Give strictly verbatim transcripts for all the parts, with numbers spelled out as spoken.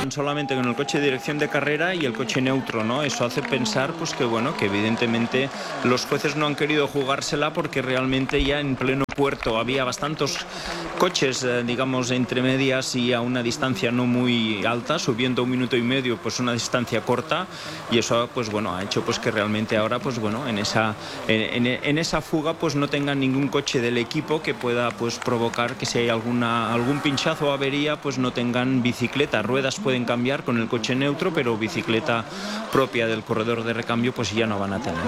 van solamente con el coche de dirección de carrera y el coche neutro, ¿no? Eso hace pensar pues que bueno, que evidentemente los jueces no han querido jugársela porque realmente ya en pleno puerto había bastantes coches, eh, digamos, entre medias y a una distancia no muy alta, subiendo un minuto y medio, pues una distancia corta, y eso pues bueno, ha hecho pues que realmente ahora pues bueno, en esa en, en, en esa fuga pues no tengan ningún coche del equipo que pueda pues provocar que si hay alguna algún pinchazo o avería pues no tengan bicicleta. Ruedas pueden cambiar con el coche neutro, pero bicicleta propia del corredor de recambio pues ya no van a tener.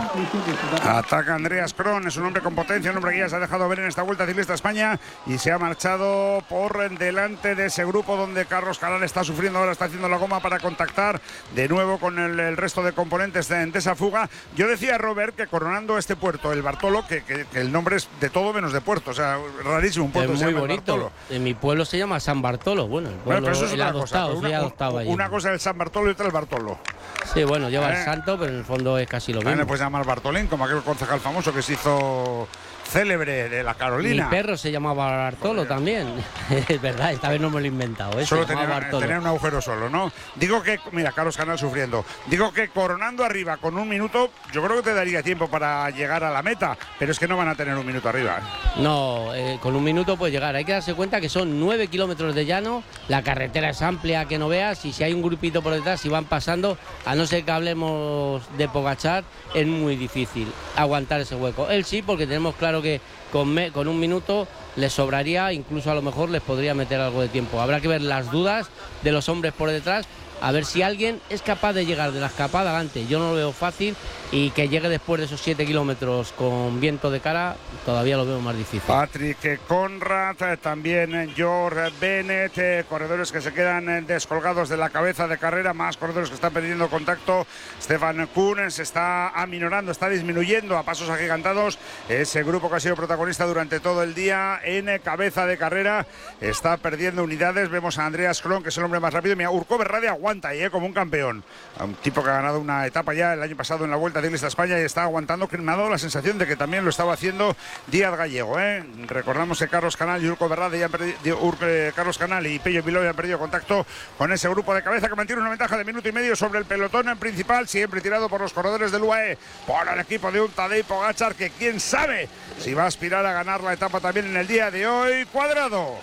Ataca Andreas Kron, es un hombre con potencia, un hombre que ya se ha dejado ver en esta Vuelta Ciclista a España y se ha marchado por delante de ese grupo donde Carlos Canal está sufriendo, ahora está haciendo la goma para contactar de nuevo con el, el resto de componentes de, de esa fuga. Yo decía, Robert, que coronando este puerto, el Bartolo, que, que, que el nombre es de todo menos de puerto, o sea, rarísimo, un puerto es se muy llama bonito. Bartolo. En mi pueblo se llama San Bartolo, bueno, el pueblo, Bueno, pero eso es el una adoptado, cosa, una, adoptado una, allí. una cosa es el San Bartolo y otra el Bartolo. Sí, bueno, lleva ¿Eh? el santo, pero en el fondo es casi lo mismo. También le puedes llamar Bartolín, como aquel concejal famoso que se hizo célebre de la Carolina. Mi perro se llamaba Bartolo también. Es verdad, esta vez no me lo he inventado. ¿eh? Solo tenía, tenía un agujero solo, ¿no? Digo que, mira, Carlos Canal sufriendo. Digo que coronando arriba con un minuto, yo creo que te daría tiempo para llegar a la meta, pero es que no van a tener un minuto arriba. No, eh, con un minuto puede llegar. Hay que darse cuenta que son nueve kilómetros de llano, la carretera es amplia que no veas, y si hay un grupito por detrás, si van pasando, a no ser que hablemos de Pogačar, es muy difícil aguantar ese hueco. Él sí, porque tenemos claro que con, me, con un minuto les sobraría, incluso a lo mejor les podría meter algo de tiempo. Habrá que ver las dudas de los hombres por detrás, a ver si alguien es capaz de llegar de la escapada adelante. Yo no lo veo fácil, y que llegue después de esos siete kilómetros con viento de cara, todavía lo veo más difícil. Patrick Conrad, también George Bennett, corredores que se quedan descolgados de la cabeza de carrera, más corredores que están perdiendo contacto. Stefan Kuhn se está aminorando, está disminuyendo a pasos agigantados. Ese grupo que ha sido protagonista durante todo el día en cabeza de carrera está perdiendo unidades. Vemos a Andreas Kron, que es el hombre más rápido. Mira, Urco Berrade aguanta ahí, ¿eh? Como un campeón. Un tipo que ha ganado una etapa ya el año pasado en la Vuelta Ciclista a España y está aguantando, que me ha dado la sensación de que también lo estaba haciendo Díaz Gallego, ¿eh? Recordamos que Carlos Canal y Urco Berrade ya han perdido, Urco, eh, Carlos Canal y Pello Bilbao han perdido contacto con ese grupo de cabeza, que mantiene una ventaja de minuto y medio sobre el pelotón en principal, siempre tirado por los corredores del U A E, por el equipo de un Tadej Pogačar, que quién sabe si va a aspirar a ganar la etapa también en el día de hoy. Cuadrado.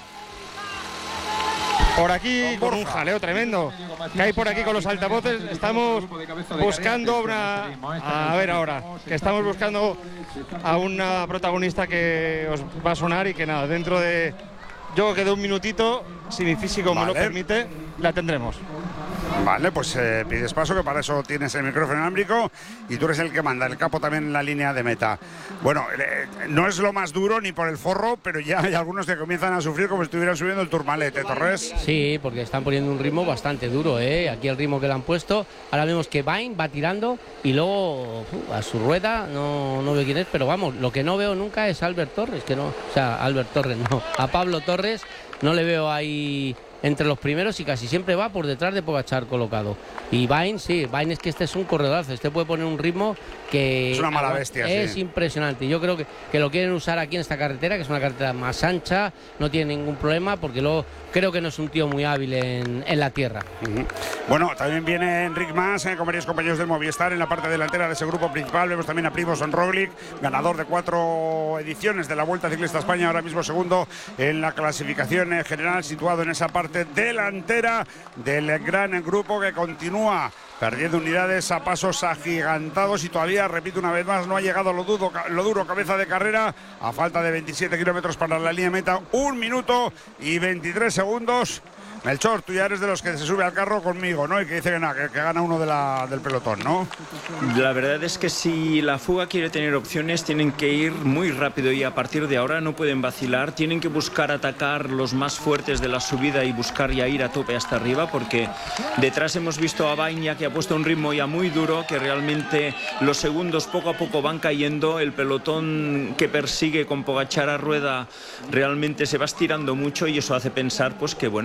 Por aquí, con un jaleo tremendo que hay por aquí con los altavoces, estamos buscando una... A ver ahora, que estamos buscando a una protagonista que os va a sonar y que nada, dentro de... Yo creo que de un minutito, si mi físico vale. me lo permite, la tendremos. Vale, pues eh, pides paso, que para eso tienes el micrófono inalámbrico y tú eres el que manda, el capo también en la línea de meta. Bueno, eh, no es lo más duro ni por el forro, pero ya hay algunos que comienzan a sufrir como si estuvieran subiendo el Tourmalet, ¿eh, Torres? Sí, porque están poniendo un ritmo bastante duro, ¿eh? Aquí el ritmo que le han puesto. Ahora vemos que Bain va tirando y luego uh, a su rueda, no, no veo quién es, pero vamos, lo que no veo nunca es Albert Torres, que no, o sea, Albert Torres no, a Pablo Torres no le veo ahí entre los primeros y casi siempre va por detrás de Pogačar colocado. Y Bain, sí, Bain es que este es un corredorazo, este puede poner un ritmo que es una mala bestia, es sí. impresionante. Yo creo que, que lo quieren usar aquí en esta carretera, que es una carretera más ancha, no tiene ningún problema, porque luego creo que no es un tío muy hábil en, en la tierra. Uh-huh. Bueno, también viene Enric Mas eh, con varios compañeros del Movistar en la parte delantera de ese grupo principal. Vemos también a Primož Roglič, ganador de cuatro ediciones de la Vuelta Ciclista a España, ahora mismo segundo en la clasificación eh, general, situado en esa parte delantera del gran grupo que continúa perdiendo unidades a pasos agigantados y todavía, repito una vez más, no ha llegado lo duro, lo duro cabeza de carrera, a falta de veintisiete kilómetros para la línea de meta, un minuto y veintitrés segundos. Melchor, tú ya eres de los que se sube al carro conmigo, ¿no? Y que dice que, nada, que, que gana uno de la, del pelotón, ¿no? La verdad es que si la fuga quiere tener opciones, tienen que ir muy rápido y a partir de ahora no pueden vacilar. Tienen que buscar atacar los más fuertes de la subida y buscar ya ir a tope hasta arriba, porque detrás hemos visto a Bain, que ha puesto un ritmo ya muy duro, que realmente los segundos poco a poco van cayendo. El pelotón que persigue con Pogačar a rueda realmente se va estirando mucho y eso hace pensar pues que, bueno, que van a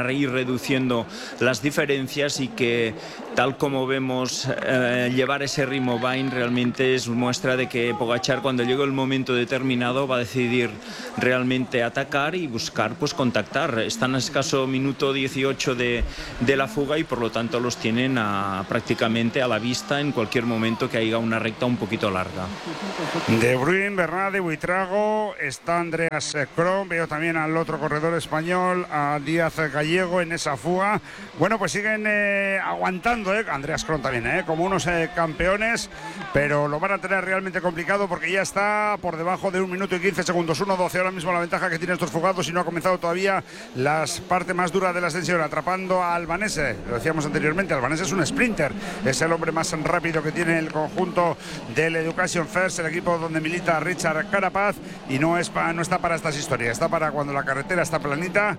a ir reduciendo las diferencias y que tal como vemos eh, llevar ese ritmo Bahrein realmente es muestra de que Pogačar cuando llegue el momento determinado va a decidir realmente atacar y buscar pues contactar. Están a escaso minuto dieciocho de, de la fuga y por lo tanto los tienen a, prácticamente a la vista en cualquier momento que haya una recta un poquito larga. De Bruyn, Bernat, Buitrago, está Andreas Kron, veo también al otro corredor español, a Díaz Gallego en esa fuga. Bueno, pues siguen eh, aguantando, eh, Andreas Kron también, eh, como unos eh, campeones, pero lo van a tener realmente complicado porque ya está por debajo de un minuto y quince segundos, uno doce ahora mismo la ventaja que tienen estos fugados y no ha comenzado todavía la parte más dura de la ascensión, atrapando a Albanese. Lo decíamos anteriormente, Albanese es un sprinter, es el hombre más rápido que tiene el conjunto del Education First, el equipo donde milita Richard Carapaz, y no, es pa, no está para estas historias, está para cuando la carretera está planita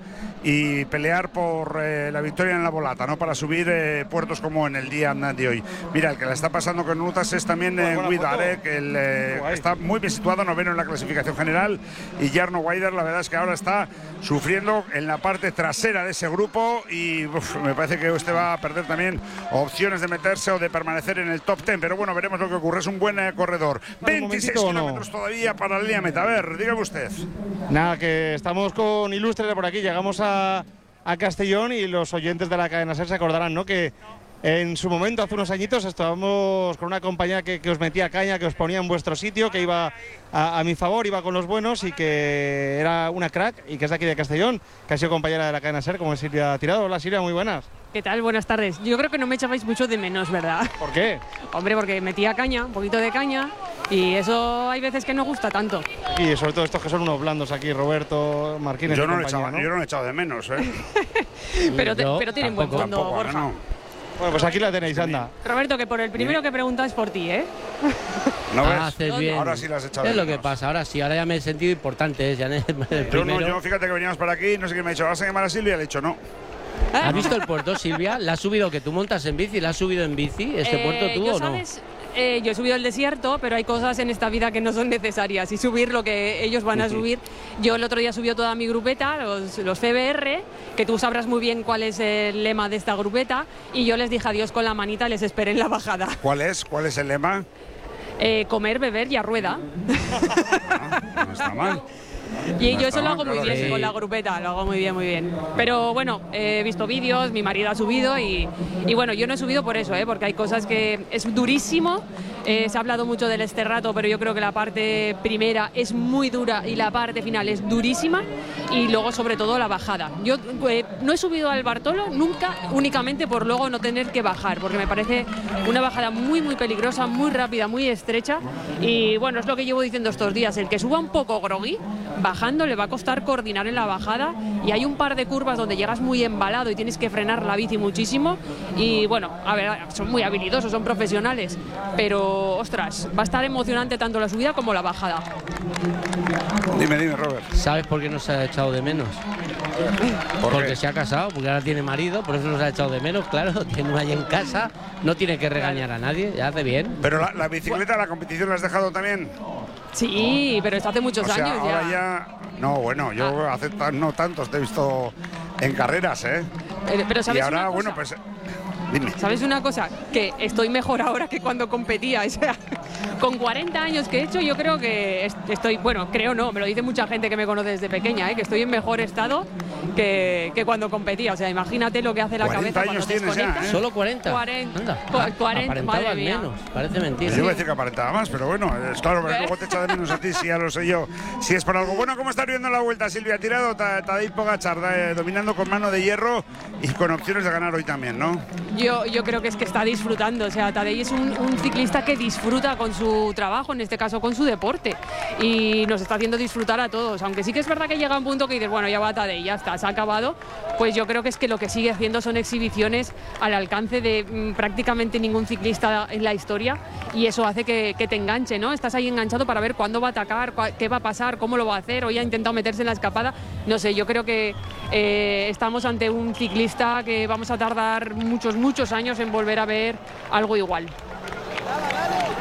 y pelear por eh, la victoria en la volata, no para subir eh, puertos como en el día de hoy. Mira, el que la está pasando con Utas es también eh, Widar, eh, que el, eh, está muy bien situado, noveno en la clasificación general, y Jarno Weider la verdad es que ahora está sufriendo en la parte trasera de ese grupo y uf, me parece que usted va a perder también opciones de meterse o de permanecer en el top diez, pero bueno, veremos lo que ocurre, es un buen eh, corredor. veintiséis kilómetros no. todavía para la línea meta, a ver, dígame usted. Nada, que estamos con Ilustre por aquí, llegamos a, a Castellón y los oyentes de la cadena SER se acordarán, ¿no?, que en su momento, hace unos añitos, estábamos con una compañía que, que os metía caña, que os ponía en vuestro sitio, que iba a, a mi favor, iba con los buenos y que era una crack y que es de aquí de Castellón, que ha sido compañera de la cadena SER, como es Silvia Tirado. Hola Silvia, muy buenas. ¿Qué tal? Buenas tardes. Yo creo que no me echabais mucho de menos, ¿verdad? ¿Por qué? Hombre, porque metía caña, un poquito de caña, y eso hay veces que no gusta tanto. Y sobre todo estos que son unos blandos aquí, Roberto, Marquínez. Yo no, compañía, echaba, ¿no? yo no he echado de menos, ¿eh? pero, te, pero tienen buen fondo, tampoco, Borja. No. Bueno, pues aquí la tenéis, anda. Roberto, que por el primero que preguntas por ti, ¿eh? ¿No ves? Ah, haces bien. Ahora sí las has echado Es de lo menos. que pasa, ahora sí, ahora ya me he sentido importante, ¿eh? Ya en el Yo primero. no, yo fíjate que veníamos para aquí, no sé quién me ha dicho, ¿vas a llamar a Silvia? Le he dicho no. ¿Has visto el puerto, Silvia? ¿La has subido, que tú montas en bici? ¿La has subido en bici este Eh, puerto tú yo, o no? ¿sabes? Eh, yo he subido el desierto, pero hay cosas en esta vida que no son necesarias y subir lo que ellos van a subir. Yo el otro día subió toda mi grupeta, los, los C B R, que tú sabrás muy bien cuál es el lema de esta grupeta, y yo les dije adiós con la manita, les esperé en la bajada. ¿Cuál es? ¿Cuál es el lema? Eh, comer, beber y a rueda. No, no está mal. Y No yo está eso lo mal, hago muy claro bien que sí. con la grupeta, lo hago muy bien, muy bien. Pero bueno, he visto vídeos, mi marido ha subido y, y bueno, yo no he subido por eso, ¿eh? Porque hay cosas que es durísimo. Eh, se ha hablado mucho del Esterrato, pero yo creo que la parte primera es muy dura y la parte final es durísima, y luego sobre todo la bajada. Yo eh, no he subido al Bartolo nunca únicamente por luego no tener que bajar, porque me parece una bajada muy muy peligrosa, muy rápida, muy estrecha, y bueno, es lo que llevo diciendo estos días, el que suba un poco groggy, bajando le va a costar coordinar en la bajada, y hay un par de curvas donde llegas muy embalado y tienes que frenar la bici muchísimo, y bueno, a ver, son muy habilidosos, son profesionales, pero ostras, va a estar emocionante tanto la subida como la bajada. Dime, dime, Robert. ¿Sabes por qué nos ha echado de menos? ¿Por Porque qué? se ha casado, porque ahora tiene marido, por eso nos ha echado de menos, claro, tiene una ahí en casa, no tiene que regañar a nadie, ya hace bien. Pero la, la bicicleta, la competición la has dejado también. Sí, pero esto hace muchos O sea, años ahora ya. ya. No, bueno, yo hace tan- no tantos te he visto en carreras, ¿eh? Eh, Pero Y ¿sabes ahora, una bueno, cosa? pues. Dime. ¿Sabes una cosa? Que estoy mejor ahora que cuando competía. O sea, con cuarenta años que he hecho, yo creo que est- estoy, bueno, creo no, me lo dice mucha gente que me conoce desde pequeña, ¿eh? Que estoy en mejor estado que, que cuando competía. O sea, imagínate lo que hace la cuarenta cabeza años cuando tienes ya, desconectas. ¿eh? ¿Solo cuarenta? cuarenta. Anda, Cu- ah, cuarenta, aparentabas madre mía. menos, parece mentira. Yo iba a decir que aparentaba más, pero bueno, es claro, pero luego te echa de menos a ti, si ya lo sé yo. Si es por algo. Bueno, ¿cómo estás viendo la vuelta, Silvia? Tirado, Ta- Tadej Pogačar, eh, dominando con mano de hierro y con opciones de ganar hoy también, ¿no? Yo, yo creo que es que está disfrutando, o sea, Tadej es un, un ciclista que disfruta con su trabajo, en este caso con su deporte, y nos está haciendo disfrutar a todos, aunque sí que es verdad que llega un punto que dices, bueno, ya va Tadej, ya está, se ha acabado, pues yo creo que es que lo que sigue haciendo son exhibiciones al alcance de mm, prácticamente ningún ciclista en la historia, y eso hace que, que te enganche, ¿no? Estás ahí enganchado para ver cuándo va a atacar, cua- qué va a pasar, cómo lo va a hacer, hoy ha intentado meterse en la escapada, no sé, yo creo que eh, estamos ante un ciclista que vamos a tardar muchos, muchos años en volver a ver algo igual.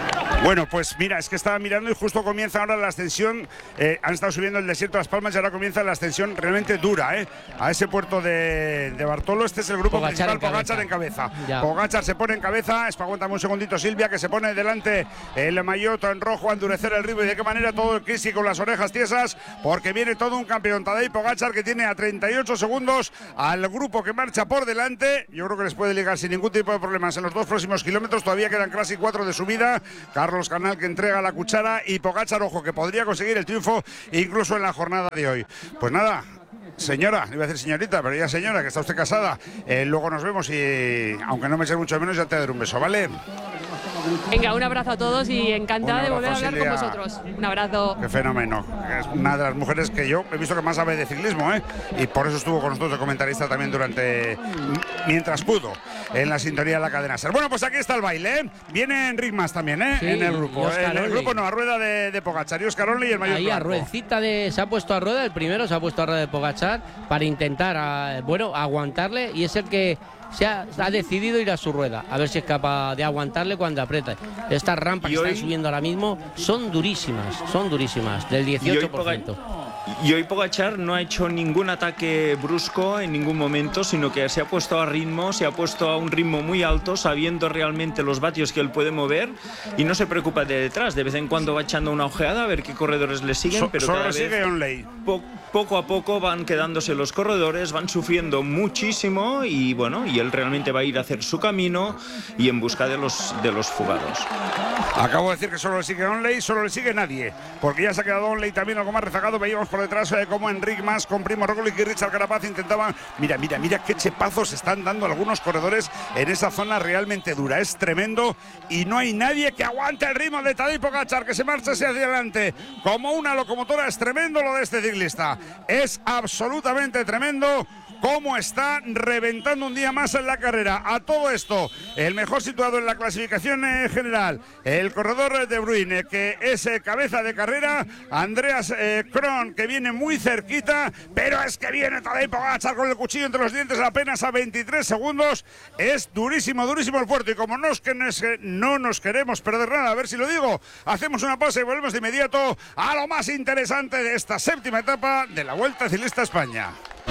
Bueno, pues mira, es que estaba mirando y justo comienza ahora la ascensión. Eh, han estado subiendo el desierto de Las Palmas y ahora comienza la ascensión realmente dura, ¿eh? A ese puerto de, de Bartolo. Este es el grupo Pogačar principal, en Pogačar en cabeza. Ya. Pogačar se pone en cabeza. Aguántame un segundito, Silvia, que se pone delante el maillot en rojo a endurecer el ritmo. Y de qué manera todo el Crisi con las orejas tiesas, porque viene todo un campeón. Tadej Pogačar, que tiene a treinta y ocho segundos al grupo que marcha por delante. Yo creo que les puede ligar sin ningún tipo de problemas en los dos próximos kilómetros. Todavía quedan casi cuatro de subida. Carlos Canal, que entrega la cuchara, y Pogačar, ojo, que podría conseguir el triunfo incluso en la jornada de hoy. Pues nada, señora, iba a decir señorita, pero ya señora, que está usted casada, eh, luego nos vemos y aunque no me eches mucho menos, ya te daré un beso, ¿vale? Venga, un abrazo a todos y encantada de volver a hablar Silvia. con vosotros. Un abrazo. Qué fenómeno. Es una de las mujeres que yo he visto que más sabe de ciclismo, ¿eh? Y por eso estuvo con nosotros de comentarista también durante, mientras pudo, en la sintonía de la cadena SER. Bueno, pues aquí está el baile, ¿eh? Viene Enric Mas también, ¿eh? Sí, en el grupo. Oscar En el Onley. grupo no, a rueda de, de Pogačar y Oscar Onley y el mayor Ahí a blanco. ruedecita de, se ha puesto a rueda, el primero se ha puesto a rueda de Pogačar para intentar, a, bueno, aguantarle, y es el que se ha, ha decidido ir a su rueda, a ver si es capaz de aguantarle cuando aprieta. Estas rampas Y que hoy- están subiendo ahora mismo son durísimas, son durísimas, del dieciocho por ciento. Y hoy Pogačar no ha hecho ningún ataque brusco en ningún momento, sino que se ha puesto a ritmo, se ha puesto a un ritmo muy alto, sabiendo realmente los vatios que él puede mover, y no se preocupa de detrás. De vez en cuando va echando una ojeada a ver qué corredores le siguen, So- pero solo cada le vez sigue Onley. po- poco a poco van quedándose los corredores, van sufriendo muchísimo, y bueno, y él realmente va a ir a hacer su camino y en busca de los, de los fugados. Acabo de decir que solo le sigue Onley, solo le sigue nadie, porque ya se ha quedado Onley también algo más rezagado. Veíamos por detrás eh, como Enric Mas con Primo Roglic y Richard Carapaz intentaban. Mira, mira, mira qué chepazos están dando algunos corredores en esa zona realmente dura. Es tremendo y no hay nadie que aguante el ritmo de Tadej Pogačar, que se marcha hacia adelante como una locomotora. Es tremendo lo de este ciclista. Es absolutamente tremendo cómo está reventando un día más en la carrera. A todo esto, el mejor situado en la clasificación eh, general, el corredor de Bruyne, que es eh, cabeza de carrera, Andreas eh, Kron, que viene muy cerquita, pero es que viene Tadej Pogačar con el cuchillo entre los dientes apenas a veintitrés segundos. Es durísimo, durísimo el puerto, y como no, es que no, es que no nos queremos perder nada, a ver si lo digo, hacemos una pausa y volvemos de inmediato a lo más interesante de esta séptima etapa de la Vuelta Ciclista a España.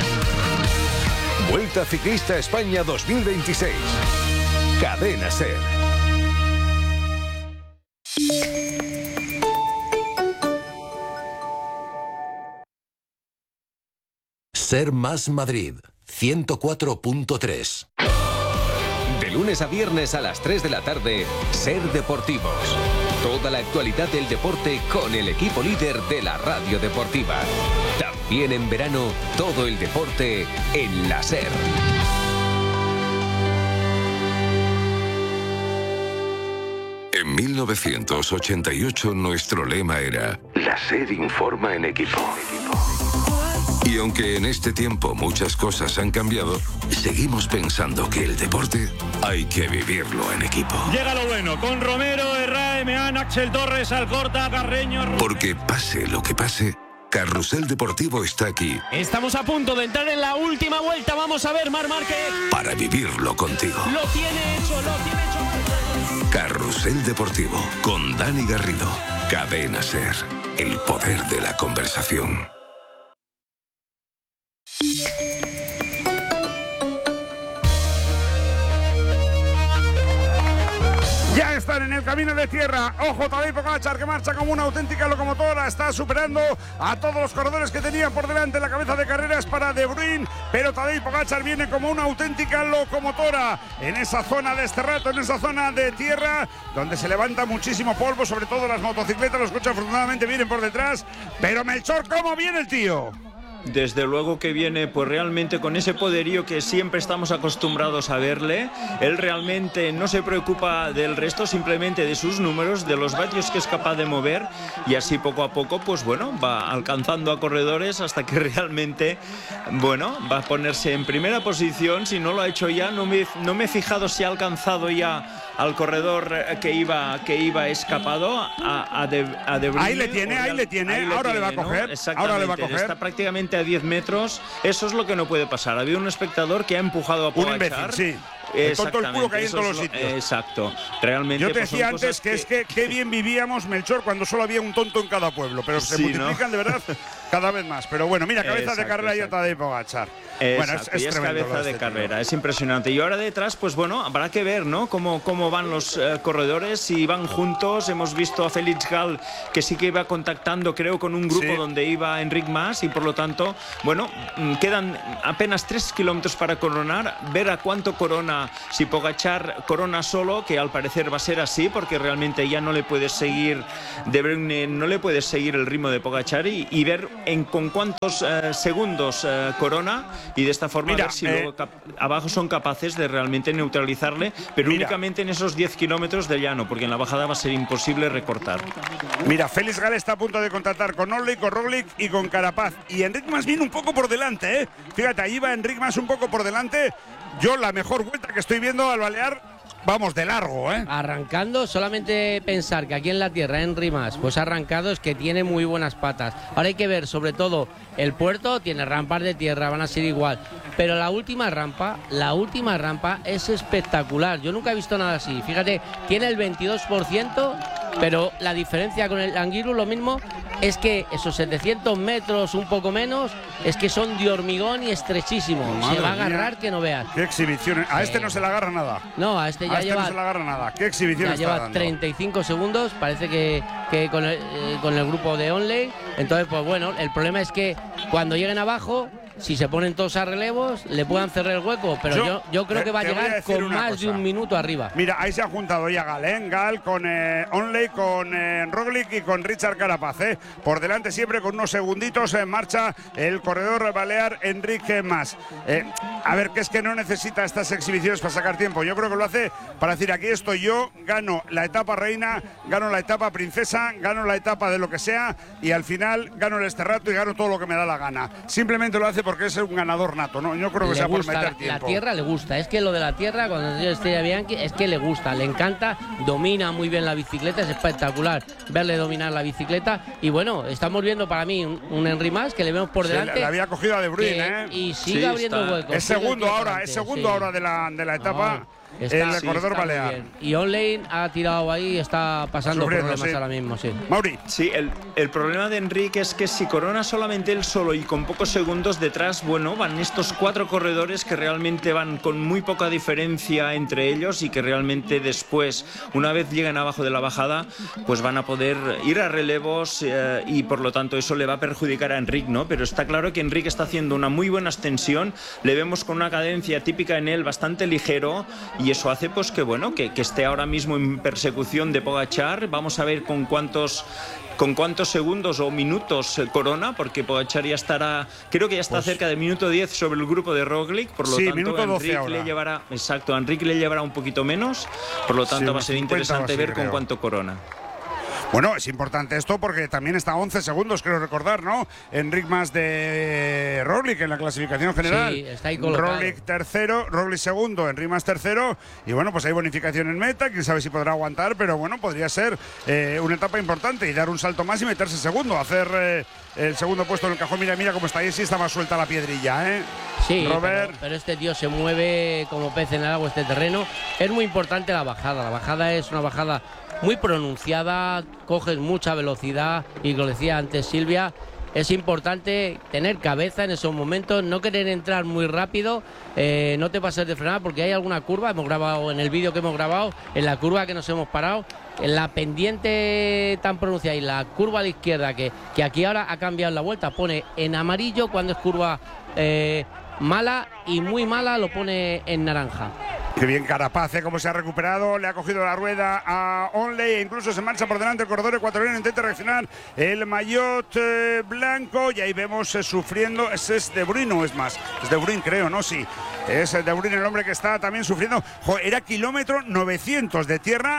Vuelta Ciclista España dos mil veintiséis. Cadena SER. SER más Madrid, ciento cuatro punto tres. De lunes a viernes a las tres de la tarde, SER Deportivos. Toda la actualidad del deporte con el equipo líder de la radio deportiva. También en verano, todo el deporte en la SER. En mil novecientos ochenta y ocho nuestro lema era La SER informa en equipo. Y aunque en este tiempo muchas cosas han cambiado, seguimos pensando que el deporte hay que vivirlo en equipo. Llega lo bueno, con Romero, Herrera, Emeán, Axel Torres, Alcorta, Carreño... Porque pase lo que pase, Carrusel Deportivo está aquí Estamos a punto de entrar en la última vuelta. Vamos a ver, Marc Márquez. para vivirlo contigo. Lo tiene hecho, lo tiene hecho. Carrusel Deportivo con Dani Garrido. Cadena SER. El poder de la conversación. Ya están en el camino de tierra. Ojo, Tadej Pogačar, que marcha como una auténtica locomotora. Está superando a todos los corredores que tenía por delante. La cabeza de carrera es para De Bruyne, pero Tadej Pogačar viene como una auténtica locomotora en esa zona de este rato, en esa zona de tierra, donde se levanta muchísimo polvo, sobre todo las motocicletas. Los coches afortunadamente vienen por detrás. Pero Melchor, ¿cómo viene el tío? Desde luego que viene pues realmente con ese poderío que siempre estamos acostumbrados a verle. Él realmente no se preocupa del resto, simplemente de sus números, de los vatios que es capaz de mover, y así poco a poco pues bueno, va alcanzando a corredores hasta que realmente bueno, va a ponerse en primera posición. Si no lo ha hecho ya, no me, no me he fijado si ha alcanzado ya al corredor que iba que iba escapado a, a, de, a De Bruyne. Ahí le tiene, ahí le tiene, Ahí ahora le va a tiene, ¿no? coger, Exactamente, ahora le va a coger. Está prácticamente a diez metros. Eso es lo que no puede pasar. Ha habido un espectador que ha empujado a Un Pogačar. imbécil, sí. El tonto el culo que hay en todos los sitios. Exacto. Realmente. Yo te pues, decía antes que, que es que qué bien vivíamos, Melchor, cuando solo había un tonto en cada pueblo, pero se sí, multiplican, ¿no? De verdad cada vez más. Pero bueno, mira, cabeza exacto, de carrera exacto. y Tadej Pogačar. Bueno, es, es, y es tremendo cabeza de este carrera, tío. es impresionante. Y ahora detrás, pues bueno, habrá que ver, ¿no? Cómo, cómo van los eh, corredores, si van juntos. Hemos visto a Félix Gall, que sí que iba contactando, creo, con un grupo sí. donde iba Enric Mas, y por lo tanto, bueno, quedan apenas tres kilómetros para coronar. Ver a cuánto corona, si Pogačar corona solo, que al parecer va a ser así, porque realmente ya no le puedes seguir de Bruyne, no le puedes seguir el ritmo de Pogačar, y, y ver en con cuántos eh, segundos eh, corona, y de esta forma Mira, ver si eh, luego cap abajo son capaces de realmente neutralizarle, pero mira, únicamente en esos diez kilómetros de llano, porque en la bajada va a ser imposible recortar. Mira, Félix Gall está a punto de contactar con Onley, con Roglic y con Carapaz, y Enric Mas viene un poco por delante, ¿eh? Fíjate, ahí va Enric Mas un poco por delante. Yo la mejor vuelta que estoy viendo al Balear, vamos, de largo, ¿eh? Arrancando, solamente pensar que aquí en la tierra, Enric Mas, pues ha arrancado, es que tiene muy buenas patas. Ahora hay que ver, sobre todo, el puerto tiene rampas de tierra, van a ser igual. Pero la última rampa, la última rampa es espectacular. Yo nunca he visto nada así. Fíjate, tiene el veintidós por ciento, pero la diferencia con el Angliru, lo mismo, es que esos setecientos metros, un poco menos, es que son de hormigón y estrechísimo. Madre se va a agarrar mía, que no veas. Qué exhibición. A este eh, no se le agarra nada. No, a este ya a este lleva, no se le agarra nada. Qué exhibición ya está lleva dando. treinta y cinco segundos, parece que, que con, el, eh, con el grupo de Onley. Entonces, pues bueno, el problema es que cuando lleguen abajo, si se ponen todos a relevos, le puedan cerrar el hueco, pero yo, yo, yo creo te, que va a llegar a con más cosa. de un minuto arriba. Mira, ahí se ha juntado ya Gall, ¿eh? Gall con eh, Onley, con eh, Roglic y con Richard Carapaz, ¿eh? Por delante siempre con unos segunditos en marcha el corredor balear Enric Mas. Eh, a ver, que es que no necesita estas exhibiciones para sacar tiempo. Yo creo que lo hace para decir, aquí estoy yo, gano la etapa reina, gano la etapa princesa, gano la etapa de lo que sea, y al final gano el Esterrato y gano todo lo que me da la gana. Simplemente lo hace porque es un ganador nato, ¿no? Yo creo que le sea gusta, por meter la, tiempo. La tierra le gusta, es que lo de la tierra, cuando yo estoy a Bianchi, es que le gusta, le encanta, domina muy bien la bicicleta, es espectacular verle dominar la bicicleta. Y bueno, estamos viendo para mí un, un Enric Mas que le vemos por delante. Sí, le había cogido a De Bruyne, que, ¿eh? Y sigue sí, abriendo está. huecos. Es segundo ahora, adelante, es segundo sí. ahora de la, de la etapa. No. Está, el sí, corredor está balear. Y Onley ha tirado ahí y está pasando Sufriendo, problemas sí. ahora mismo, sí. Mauri. Sí, el, el problema de Enric es que si corona solamente él solo y con pocos segundos detrás, bueno, van estos cuatro corredores que realmente van con muy poca diferencia entre ellos, y que realmente después, una vez lleguen abajo de la bajada, pues van a poder ir a relevos, eh, y por lo tanto eso le va a perjudicar a Enric, ¿no? Pero está claro que Enric está haciendo una muy buena extensión, le vemos con una cadencia típica en él bastante ligero, y eso hace pues que bueno, que, que esté ahora mismo en persecución de Pogačar. Vamos a ver con cuántos con cuántos segundos o minutos corona, porque Pogačar ya estará, creo que ya está pues, cerca del minuto diez sobre el grupo de Roglic, por lo sí, tanto a Enric le llevará, exacto, a Enric le llevará un poquito menos, por lo tanto sí, va a ser interesante ver con cuánto corona. Bueno, es importante esto porque también está a once segundos, creo recordar, ¿no? Enric Mas de Roglic en la clasificación general. Sí, está ahí colocado. Roglic tercero, Roglic segundo, Enric Mas tercero. Y bueno, pues hay bonificación en meta, quién sabe si podrá aguantar, pero bueno, podría ser eh, una etapa importante y dar un salto más y meterse segundo, hacer eh, el segundo puesto en el cajón. Mira, mira cómo está ahí, sí está más suelta la piedrilla, ¿eh? Sí, Robert. Pero, pero este tío se mueve como pez en el agua, este terreno. Es muy importante la bajada, la bajada es una bajada muy pronunciada, coges mucha velocidad, y lo decía antes Silvia, es importante tener cabeza en esos momentos, no querer entrar muy rápido, eh, no te pases de frenar, porque hay alguna curva, hemos grabado en el vídeo que hemos grabado, en la curva que nos hemos parado, en la pendiente tan pronunciada y la curva a la izquierda, que, que aquí ahora ha cambiado la vuelta, pone en amarillo cuando es curva eh, mala, y muy mala lo pone en naranja. Qué bien Carapaz, ¿eh? Cómo se ha recuperado, le ha cogido la rueda a Onley e incluso se marcha por delante el corredor ecuatoriano, intenta reaccionar el maillot eh, blanco, y ahí vemos eh, sufriendo, ese es De Bruyne o es más, es De Bruyne creo, ¿no? Sí, es De Bruyne el hombre que está también sufriendo. Jo, era kilómetro novecientos de tierra,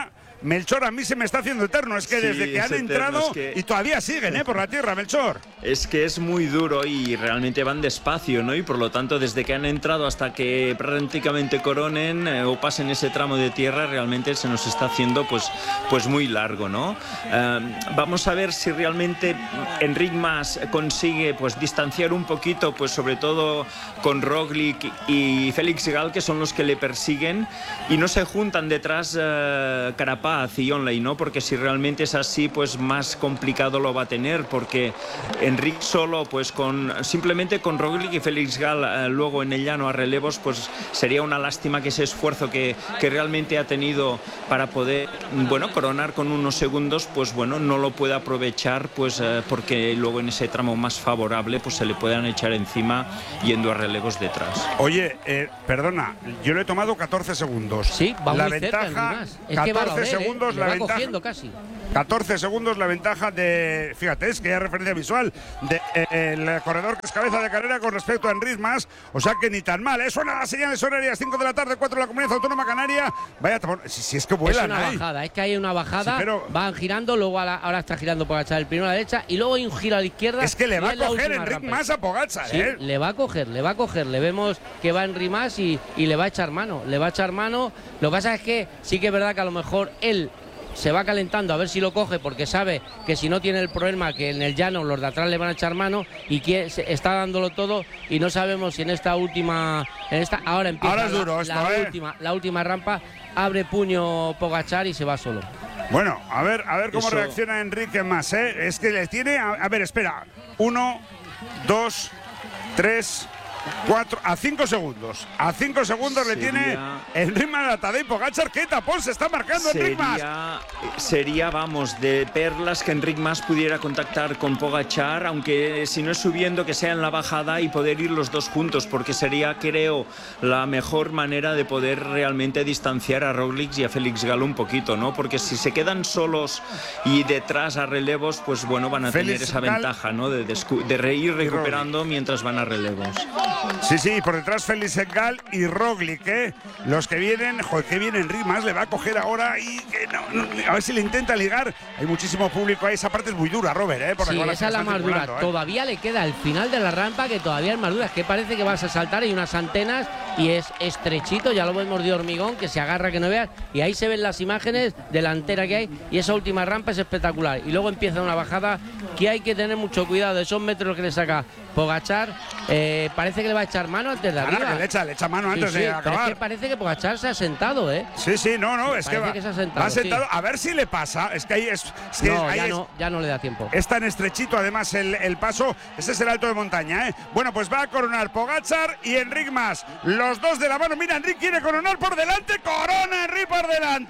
Melchor, a mí se me está haciendo eterno. Es que Sí, desde que es han eterno, entrado es que- y todavía siguen, ¿eh? Por la tierra, Melchor. Es que es muy duro y realmente van despacio, ¿no? Y por lo tanto, desde que han entrado hasta que prácticamente coronen eh, o pasen ese tramo de tierra, realmente se nos está haciendo pues, pues muy largo, ¿no? Eh, vamos a ver si realmente Enric Mas consigue pues distanciar un poquito, pues sobre todo con Roglic y Félix Gall, que son los que le persiguen, y no se juntan detrás eh, Carapaz y Onley, ¿no? Porque si realmente es así, pues más complicado lo va a tener, porque Enric solo, pues con simplemente con Roglic y Félix Gall eh, luego en el llano a relevos, pues sería una lástima que ese esfuerzo que, que realmente ha tenido para poder, bueno, coronar con unos segundos, pues bueno, no lo puede aprovechar, pues eh, porque luego en ese tramo más favorable, pues se le puedan echar encima yendo a relevos detrás. Oye, eh, perdona, yo le he tomado catorce segundos. Sí, va la muy cerca, Enric ventaja, Mas. Es que va a catorce ver, segundos ¿eh? Le la va ventaja. cogiendo casi. catorce segundos la ventaja de, fíjate, es que ya referencia visual de eh, el corredor que es cabeza de carrera con respecto a Enric Mas, o sea que ni tan mal, ¿eh? Suena las señales horarias, cinco de la tarde, cuatro de la Comunidad Autónoma Canaria. Vaya, si, si es que vuelan, Es una ahí. bajada, es que hay una bajada, Sí, pero- van girando, luego a la- ahora está girando Pogačar el primero a la derecha y luego hay un giro a la izquierda. Es que le y va a es la coger última Enric rampa. Mas a Pogačar, Sí, ¿eh? le va a coger, le va a coger. Le vemos que va Enric Mas y, y le va a echar mano. Le va a echar mano. Lo que pasa es que sí que es verdad que a lo mejor él se va calentando a ver si lo coge, porque sabe que si no tiene el problema que en el llano los de atrás le van a echar mano y que se- está dándolo todo, y no sabemos si en esta última, en esta ahora empieza Ahora es la- duro la, esto, ¿eh? última, la última rampa, abre puño Pogačar y se va solo. Bueno, a ver, a ver cómo Eso- reacciona Enrique Mas, ¿eh? Es que le tiene, a, a ver, espera, uno, dos, tres, cuatro, a cinco segundos. A cinco segundos le Sería- tiene Enric Mas a Tadej Pogačar. ¿Qué tapón se está marcando Enric Mas? Sería, sería, vamos, de perlas que Enric Mas pudiera contactar con Pogačar, aunque si no es subiendo, que sea en la bajada y poder ir los dos juntos, porque sería, creo, la mejor manera de poder realmente distanciar a Roglic y a Félix Gall un poquito, ¿no? Porque si se quedan solos y detrás a relevos, pues bueno, van a Félix tener esa Gall ventaja, ¿no? De, descu- de re- ir recuperando mientras van a relevos. Sí, sí, por detrás Félix Gall y Roglic, ¿eh? Los que vienen, joder, qué bien Enric Mas le va a coger ahora y que no, no, a ver si le intenta ligar. Hay muchísimo público ahí, esa parte es muy dura, Robert, ¿eh? Por Sí, la que esa es la están más dura. circulando, ¿eh? Todavía le queda el final de la rampa, que todavía es más dura. Es que parece que vas a saltar, hay unas antenas y es estrechito, ya lo vemos de hormigón, que se agarra que no veas. Y ahí se ven las imágenes de la antera que hay. Y esa última rampa es espectacular. Y luego empieza una bajada que hay que tener mucho cuidado. De esos metros que le saca Pogačar, eh, parece que le va a echar mano antes de Ah, no, arriba. que le echa, le echa mano Sí, antes sí, de pero acabar. es que parece que Pogačar se ha sentado, ¿eh? Sí, sí, no, no, es que Parece va, que se ha sentado, va sentado. sí. A ver si le pasa. Es que ahí es, es que No, ahí ya es, no, ya no le da tiempo. es tan estrechito además el, el paso. Ese es el alto de montaña, ¿eh? Bueno, pues va a coronar Pogačar y Enric Mas. Los dos de la mano. Mira, Enric quiere coronar por delante. Corona Enric por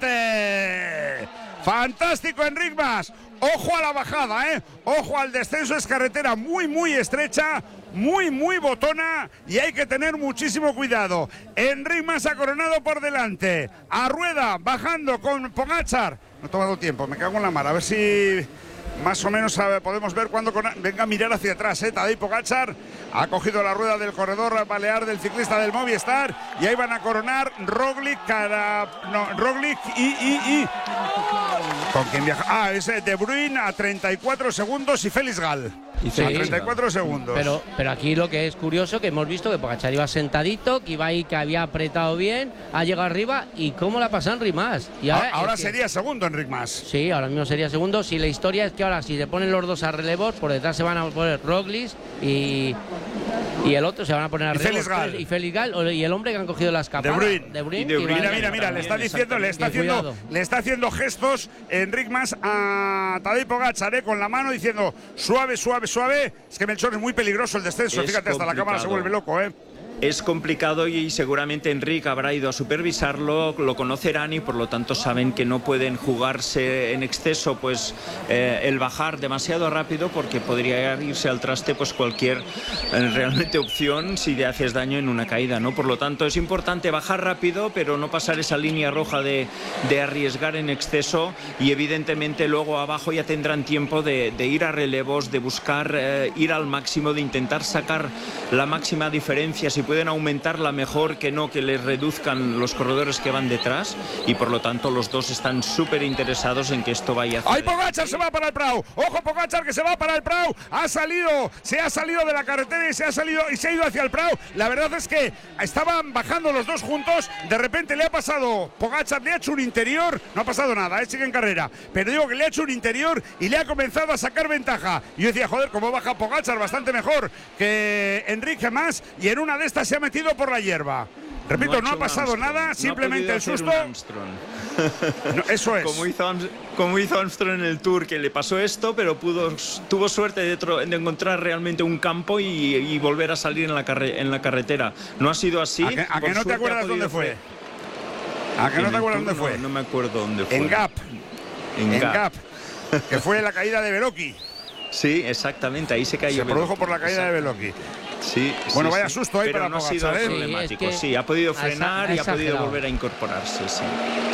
delante. Fantástico Enric Mas. Ojo a la bajada, ¿eh? Ojo al descenso. Es carretera muy, muy estrecha. Muy, muy botona y hay que tener muchísimo cuidado. Enric Mas ha coronado por delante. A rueda, bajando con Pogačar. No he tomado tiempo, me cago en la mar. A ver si más o menos sabe, podemos ver cuando con... venga a mirar hacia atrás. ¿eh? Tadej Pogačar ha cogido la rueda del corredor balear del ciclista del Movistar y ahí van a coronar Roglic, cara... no, Roglic y, y, y... ¿Con quién viaja? Ah, es De Bruyne a treinta y cuatro segundos y Félix Gall. Y a Félix treinta y cuatro segundos. Pero, pero aquí lo que es curioso, que hemos visto que Pogačar iba sentadito, que iba ahí, que había apretado bien, ha llegado arriba y cómo la pasa Enric Mas. Y ahora ahora es que- sería segundo Enric Mas. Sí, ahora mismo sería segundo. Si la historia es que ahora si se ponen los dos a relevos, por detrás se van a poner Roglic y, y el otro se van a poner a Y relevos. Félix Gall. Y Félix Gall, y el hombre que han cogido la escapada. De Bruyne. De Bruyne, Y De que Bruyne. va- Mira, mira, mira, le está También, diciendo, le está Que haciendo, cuidado. le está haciendo gestos Enric Mas a Tadej Pogačar, ¿eh? Con la mano diciendo suave, suave, suave. Es que Melchor es muy peligroso el descenso. Es Fíjate, hasta la cámara se complicado. vuelve loco, ¿eh? Es complicado y seguramente Enric habrá ido a supervisarlo, lo conocerán y por lo tanto saben que no pueden jugarse en exceso pues eh, el bajar demasiado rápido porque podría irse al traste pues cualquier eh, realmente opción si le haces daño en una caída, ¿no? Por lo tanto es importante bajar rápido pero no pasar esa línea roja de, de arriesgar en exceso y evidentemente luego abajo ya tendrán tiempo de, de ir a relevos, de buscar eh, ir al máximo, de intentar sacar la máxima diferencia si pueden aumentarla mejor que no que les reduzcan los corredores que van detrás, y por lo tanto los dos están súper interesados en que esto vaya hacia ¡Ay, Pogačar se va para el Prado! ¡Ojo, Pogačar que se va para el Prado! Ha salido, se ha salido de la carretera y se ha salido y se ha ido hacia el Prado. La verdad es que estaban bajando los dos juntos, de repente le ha pasado, Pogačar le ha hecho un interior, no ha pasado nada, ¿eh? Sigue en carrera, pero digo que le ha hecho un interior y le ha comenzado a sacar ventaja. Y yo decía, joder, cómo baja Pogačar, bastante mejor que Enrique Mas, y en una de estas se ha metido por la hierba. Repito, no ha, no ha pasado Armstrong. nada, simplemente no el susto. No, eso es. Como hizo, como hizo Armstrong en el Tour, que le pasó esto, pero pudo, tuvo suerte de, de encontrar realmente un campo y, y volver a salir en la, carre, en la carretera. No ha sido así. ¿A que, a que no te acuerdas dónde fue? ¿A que no te acuerdas dónde fue? No, no me acuerdo dónde fue. En Gap. En, en Gap. Gap. Que fue la caída de Beloki. Sí, exactamente, ahí se cayó. Se produjo por la caída de Beloki. Sí, bueno, sí, vaya sí. susto ahí pero para no Pogačar, ha sido ¿eh? problemático. Sí, es que sí, ha podido frenar y ha podido volver a incorporarse. Sí.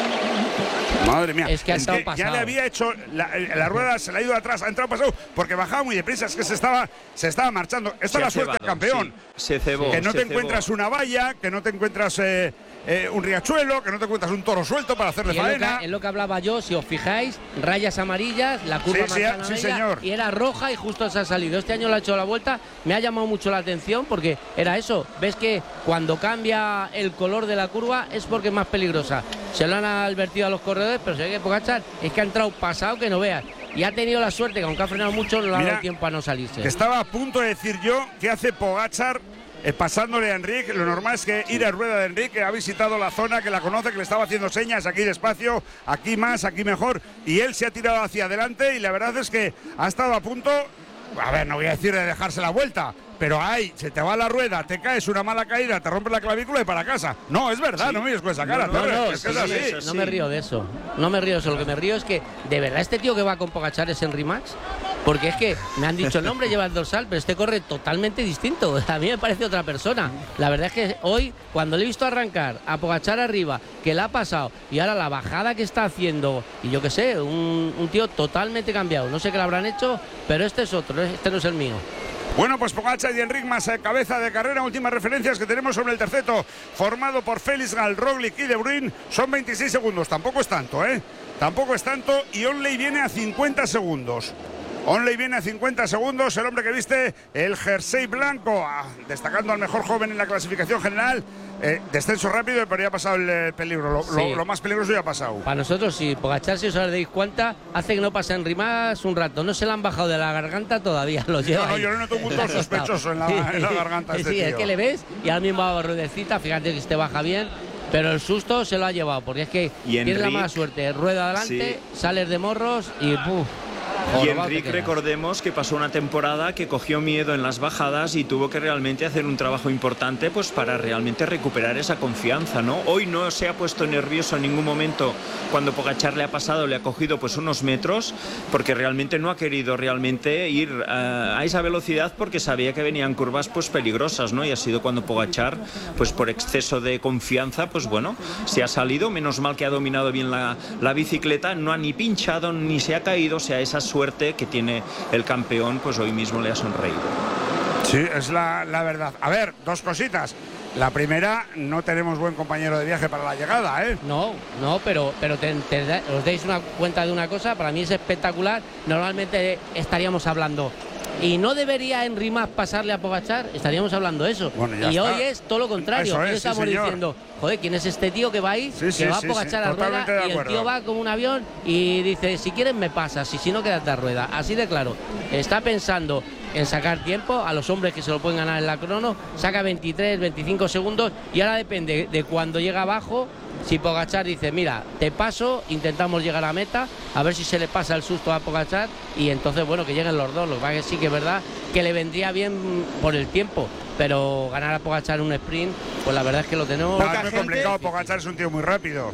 Madre mía, es que, es que ya le había hecho la, la rueda, se le ha ido atrás, ha entrado pasado porque bajaba muy deprisa, es que se estaba, se estaba marchando. Esta es la suerte del campeón. Sí. Se cebó. Que no se te cebó. encuentras una valla, que no te encuentras eh, eh, un riachuelo, que no te encuentras un toro suelto para hacerle y es faena. Lo que, es lo que hablaba yo, si os fijáis, rayas amarillas, la curva sí, más sí, sí, señor. y era roja y justo se ha salido. Este año le ha hecho la vuelta, me ha llamado mucho la atención porque era eso. Ves que cuando cambia el color de la curva es porque es más peligrosa. Se lo han advertido a los corredores, pero se ve que Pogačar es que ha entrado pasado que no veas. Y ha tenido la suerte que aunque ha frenado mucho, no le ha dado tiempo a no salirse. Estaba a punto de decir yo que hace Pogačar eh, pasándole a Enric. Lo normal es que ir a rueda de Enric, que ha visitado la zona, que la conoce, que le estaba haciendo señas, aquí despacio, aquí más, aquí mejor, y él se ha tirado hacia adelante y la verdad es que ha estado a punto, a ver, no voy a decir de dejarse la vuelta, pero ahí se te va la rueda, te caes una mala caída, te rompes la clavícula y para casa. No, es verdad, sí. No me digas con esa cara. No, no, no, es sí, que es así. sí, no me río de eso. No me río de eso. Lo que me río es que, de verdad, este tío que va con Pogačar es Henry Max. Porque es que me han dicho el nombre, lleva el dorsal, pero este corre totalmente distinto. A mí me parece otra persona. La verdad es que hoy, cuando le he visto arrancar a Pogačar arriba, que le ha pasado, y ahora la bajada que está haciendo, y yo qué sé, un, un tío totalmente cambiado. No sé qué le habrán hecho, pero este es otro, este no es el mío. Bueno, pues Pogačar y Enric Mas, eh, cabeza de carrera. Últimas referencias que tenemos sobre el terceto, formado por Félix Gal, Roglic y De Bruyne. Son veintiséis segundos, tampoco es tanto, ¿eh? Tampoco es tanto, y Onley viene a cincuenta segundos. Onley viene a cincuenta segundos, el hombre que viste el jersey blanco, ah, destacando al mejor joven en la clasificación general. Eh, descenso rápido, pero ya ha pasado el eh, peligro. Lo, sí. lo, lo más peligroso ya ha pasado. Para nosotros, sí. Pogačar, si os dais cuenta, hace que no pase Henry Mas un rato. No se le han bajado de la garganta todavía. Lo lleva. No, no, yo no noto un punto sospechoso en la, en la garganta. Sí, este sí, tío. Es que le ves y ahora mismo va a ruedecita. Fíjate que este baja bien. Pero el susto se lo ha llevado, porque es que tiene la mala suerte. Rueda adelante, sí. Sales de morros y ¡puf! Y Enric, recordemos que pasó una temporada que cogió miedo en las bajadas y tuvo que realmente hacer un trabajo importante pues para realmente recuperar esa confianza, ¿no? Hoy no se ha puesto nervioso en ningún momento cuando Pogačar le ha pasado, le ha cogido pues unos metros, porque realmente no ha querido realmente ir uh, a esa velocidad porque sabía que venían curvas pues peligrosas, ¿no? Y ha sido cuando Pogačar, pues por exceso de confianza, pues bueno, se ha salido, menos mal que ha dominado bien la, la bicicleta, no ha ni pinchado ni se ha caído, o sea, esa suerte que tiene el campeón, pues hoy mismo le ha sonreído. Sí, es la, la verdad. A ver, dos cositas. La primera, no tenemos buen compañero de viaje para la llegada, ¿eh? No, no, pero, pero te, te, os dais una cuenta de una cosa, para mí es espectacular. Normalmente estaríamos hablando, ¿y no debería Henry Mas pasarle a Pogačar? Estaríamos hablando de eso. Bueno, y está. Hoy es todo lo contrario. Hoy es, estamos sí, diciendo, joder, ¿quién es este tío que va ahí? Sí, que sí, va a Pogačar sí, a rueda y el tío va como un avión y dice, si quieres me pasas y si no quédate a rueda. Así de claro. Está pensando en sacar tiempo a los hombres que se lo pueden ganar en la crono, saca veintitrés, veinticinco segundos y ahora depende de cuando llega abajo. Si Pogačar dice, mira, te paso, intentamos llegar a meta, a ver si se le pasa el susto a Pogačar y entonces, bueno, que lleguen los dos. Lo que pasa es que sí que es verdad que le vendría bien por el tiempo, pero ganar a Pogačar un sprint, pues la verdad es que lo tenemos... Poca muy complicado, Pogačar es un tío muy rápido.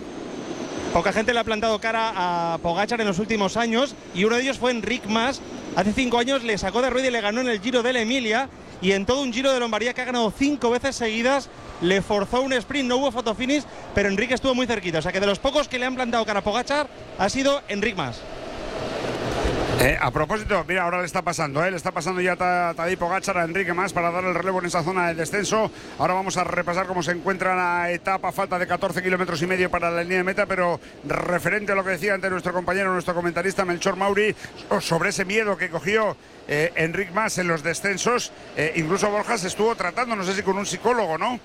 Poca gente le ha plantado cara a Pogačar en los últimos años y uno de ellos fue Enric Mas. Hace cinco años le sacó de rueda y le ganó en el Giro de la Emilia, y en todo un Giro de Lombardía que ha ganado cinco veces seguidas le forzó un sprint, no hubo fotofinish, pero Enric estuvo muy cerquita. O sea que de los pocos que le han plantado cara a Pogačar ha sido Enric Mas. Eh, a propósito, mira, ahora le está pasando, ¿eh? le está pasando ya a Tadej Pogačar, a Enrique Mas para dar el relevo en esa zona de descenso. Ahora vamos a repasar cómo se encuentra la etapa, falta de catorce kilómetros y medio para la línea de meta, pero referente a lo que decía antes nuestro compañero, nuestro comentarista Melchor Mauri, sobre ese miedo que cogió eh, Enrique Mas en los descensos, eh, incluso Borja se estuvo tratando, no sé si con un psicólogo, ¿no?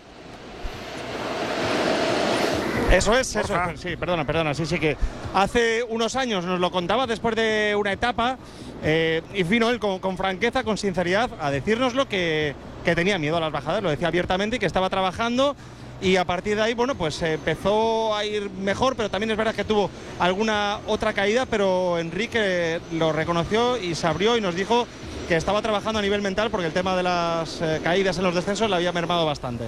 Eso es, eso es, sí, perdona, perdona, sí, sí que hace unos años nos lo contaba después de una etapa eh, y vino él con, con franqueza, con sinceridad, a decírnoslo que, que tenía miedo a las bajadas, lo decía abiertamente y que estaba trabajando y a partir de ahí, bueno, pues empezó a ir mejor, pero también es verdad que tuvo alguna otra caída, pero Enrique lo reconoció y se abrió y nos dijo que estaba trabajando a nivel mental porque el tema de las eh, caídas en los descensos le había mermado bastante.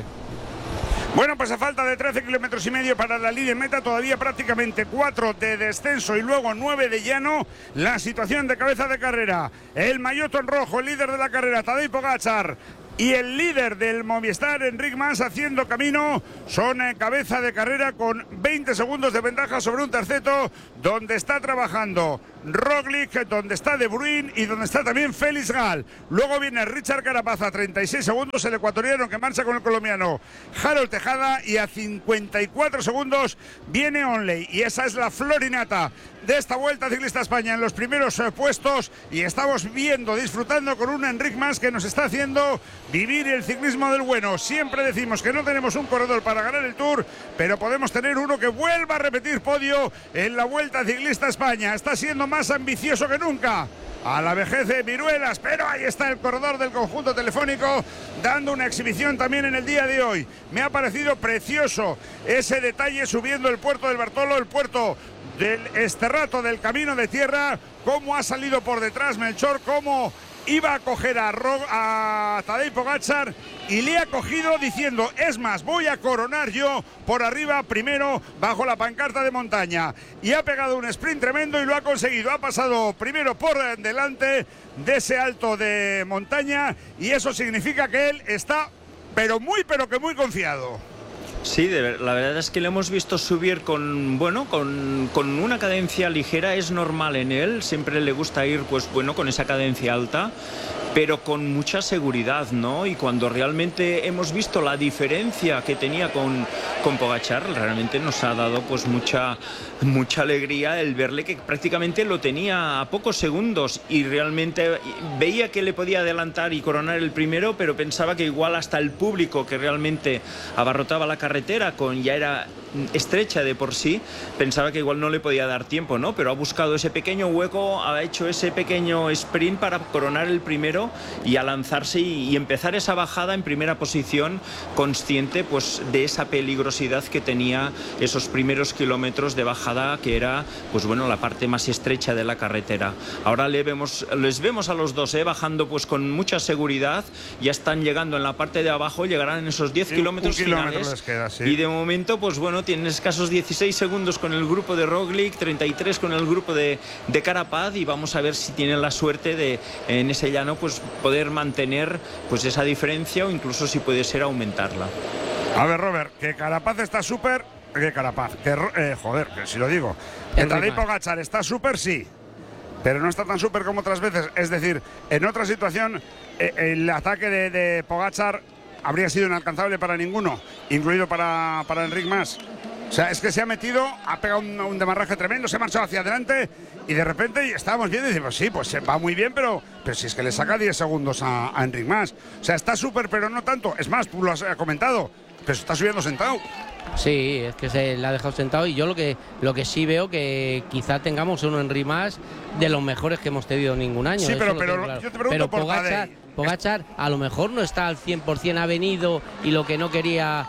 Bueno, pues a falta de trece kilómetros y medio para la línea de meta, todavía prácticamente cuatro de descenso y luego nueve de llano. La situación de cabeza de carrera, el maillot en rojo, el líder de la carrera, Tadej Pogačar, y el líder del Movistar, Enrique Mas, haciendo camino, son en cabeza de carrera con veinte segundos de ventaja sobre un terceto, donde está trabajando Roglic, donde está De Bruyne y donde está también Félix Gal. Luego viene Richard Carapaz a treinta y seis segundos, el ecuatoriano que marcha con el colombiano Harold Tejada, y a cincuenta y cuatro segundos viene Onley. Y esa es la florinata de esta Vuelta Ciclista a España en los primeros eh, puestos, y estamos viendo, disfrutando con un Enrique Mas que nos está haciendo vivir el ciclismo del bueno. Siempre decimos que no tenemos un corredor para ganar el Tour, pero podemos tener uno que vuelva a repetir podio en la Vuelta Ciclista a España. Está siendo más ambicioso que nunca, a la vejez de viruelas, pero ahí está el corredor del conjunto telefónico dando una exhibición también en el día de hoy. Me ha parecido precioso ese detalle subiendo el puerto del Bartolo, el puerto del Esterrato, del camino de tierra, cómo ha salido por detrás Melchor, cómo iba a coger a, Ro a Tadej Pogačar y le ha cogido diciendo, es más, voy a coronar yo por arriba primero bajo la pancarta de montaña, y ha pegado un sprint tremendo y lo ha conseguido. Ha pasado primero por delante de ese alto de montaña y eso significa que él está pero muy pero que muy confiado. Sí, de ver, la verdad es que le hemos visto subir con, bueno, con, con una cadencia ligera. Es normal en él, siempre le gusta ir, pues bueno, con esa cadencia alta, pero con mucha seguridad, ¿no? Y cuando realmente hemos visto la diferencia que tenía con, con Pogačar, realmente nos ha dado pues mucha, mucha alegría el verle que prácticamente lo tenía a pocos segundos y realmente veía que le podía adelantar y coronar el primero, pero pensaba que igual hasta el público que realmente abarrotaba la carretera, con ya era estrecha de por sí, pensaba que igual no le podía dar tiempo, ¿no? Pero ha buscado ese pequeño hueco, ha hecho ese pequeño sprint para coronar el primero y a lanzarse y, y empezar esa bajada en primera posición, consciente pues de esa peligrosidad que tenía esos primeros kilómetros de bajada, que era pues bueno la parte más estrecha de la carretera. Ahora le vemos, les vemos a los dos ¿eh? bajando pues con mucha seguridad, ya están llegando en la parte de abajo, llegarán en esos diez kilómetros finales les queda, sí. Y de momento pues bueno tienen escasos dieciséis segundos con el grupo de Roglic, treinta y tres con el grupo de, de Carapaz, y vamos a ver si tienen la suerte de en ese llano pues poder mantener pues esa diferencia o incluso si puede ser aumentarla. A ver, Robert, que Carapaz está súper, que Carapaz, que eh, joder, que si lo digo, que Tadej Pogačar está súper, sí, pero no está tan súper como otras veces. Es decir, en otra situación eh, el ataque de, de Pogačar habría sido inalcanzable para ninguno, incluido para, para Enrique Mas. O sea, es que se ha metido, ha pegado un, un demarraje tremendo, se ha marchado hacia adelante y de repente estábamos viendo y decimos, sí, pues va muy bien, pero, pero si es que le saca diez segundos a, a Enrique Mas. O sea, está súper, pero no tanto. Es más, tú lo has comentado, pero se está subiendo sentado. Sí, es que se le ha dejado sentado, y yo lo que lo que sí veo que quizá tengamos un Enrique Mas de los mejores que hemos tenido ningún año. Sí, pero, pero claro. Yo te pregunto pero por Pogačar, Pogačar a lo mejor no está al cien por cien, ha venido y lo que no quería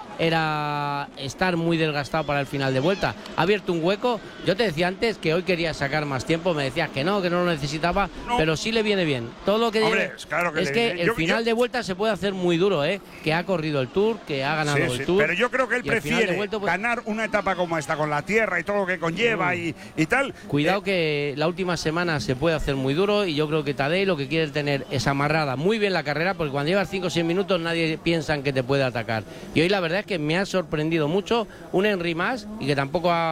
era estar muy desgastado para el final de vuelta. Ha abierto un hueco. Yo te decía antes que hoy quería sacar más tiempo, me decías que no, que no lo necesitaba, no. Pero sí le viene bien. Todo lo que Hombre, lleve, claro que es le, que el yo, final yo, de vuelta se puede hacer muy duro, ¿eh? Que ha corrido el Tour, que ha ganado sí, el sí, Tour. Pero yo creo que él prefiere vuelta, pues, ganar una etapa como esta, con la tierra y todo lo que conlleva mm. y, y tal. Cuidado eh, que la última semana se puede hacer muy duro, y yo creo que Tadej lo que quiere es tener es amarrada muy bien la carrera, porque cuando llevas cinco o seis minutos nadie piensa en que te puede atacar. Y hoy la verdad es que me ha sorprendido mucho un Enrique Mas, y que tampoco ha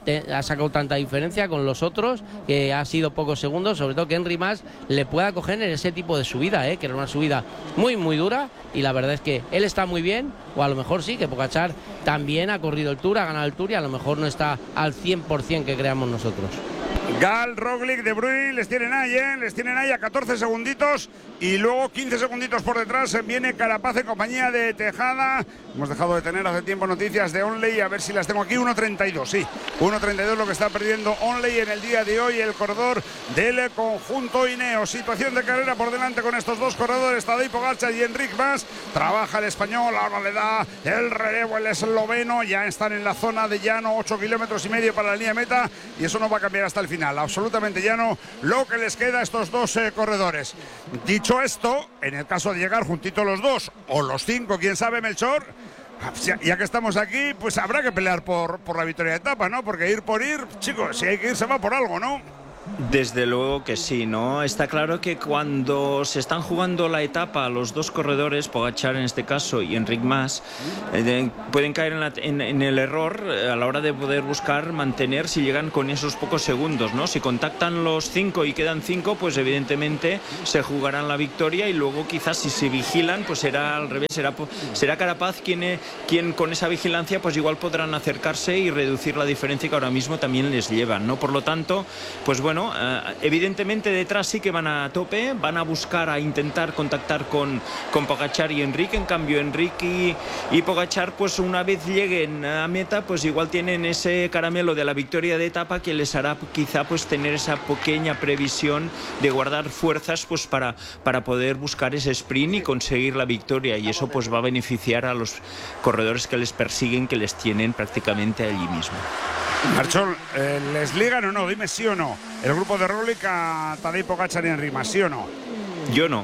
te, ha sacado tanta diferencia con los otros, que ha sido pocos segundos, sobre todo que Henry Mas le pueda coger en ese tipo de subida, ¿eh? Que era una subida muy muy dura, y la verdad es que él está muy bien, o a lo mejor sí, que Pogačar también ha corrido el Tour, ha ganado el Tour y a lo mejor no está al cien por cien que creamos nosotros. Gal, Roglic, De Bruyne, les tienen ahí, ¿eh? Les tienen ahí a catorce segunditos y luego quince segunditos por detrás viene Carapaz en compañía de Tejada. Hemos dejado de tener hace tiempo noticias de Onley, a ver si las tengo aquí. uno treinta y dos, sí, uno treinta y dos lo que está perdiendo Onley en el día de hoy, el corredor del conjunto Ineos. Situación de carrera por delante con estos dos corredores, Tadej Pogačar y Enric Mas. Trabaja el español, ahora le da el relevo el esloveno, ya están en la zona de llano, ocho kilómetros y medio para la línea de meta, y eso no va a cambiar hasta el final. Absolutamente llano lo que les queda a estos dos eh, corredores. Dicho esto, en el caso de llegar juntitos los dos o los cinco, quién sabe, Melchor, ya, ya que estamos aquí, pues habrá que pelear por, por la victoria de etapa, ¿no? Porque ir por ir, chicos, si hay que ir se va por algo, ¿no? Desde luego que sí, ¿no? Está claro que cuando se están jugando la etapa los dos corredores, Pogačar en este caso y Enric Mas, eh, pueden caer en, la, en, en el error a la hora de poder buscar mantener si llegan con esos pocos segundos, ¿no? Si contactan los cinco y quedan cinco, pues evidentemente se jugarán la victoria, y luego quizás si se vigilan, pues será al revés, será, será Carapaz quien, quien con esa vigilancia pues igual podrán acercarse y reducir la diferencia que ahora mismo también les llevan, ¿no? Por lo tanto, pues bueno, Bueno, uh, evidentemente detrás sí que van a tope, van a buscar, a intentar contactar con, con Pogačar y Enric. En cambio Enric y, y Pogačar, pues una vez lleguen a meta, pues igual tienen ese caramelo de la victoria de etapa que les hará quizá pues tener esa pequeña previsión de guardar fuerzas pues para, para poder buscar ese sprint y conseguir la victoria, y eso pues va a beneficiar a los corredores que les persiguen, que les tienen prácticamente allí mismo. Marchol, eh, ¿les ligan o no? Dime sí o no. El grupo de Roglic a Tadej Pogačar y Enric Mas, ¿sí o no? Yo no.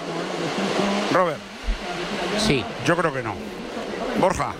Robert. Sí. Yo creo que no. Borja.